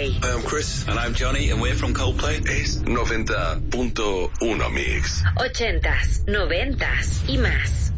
Coldplay. Hi, I'm Chris. And I'm Johnny, and we're from Coldplay. Es 90.1 Mix. 80s, 90s y más.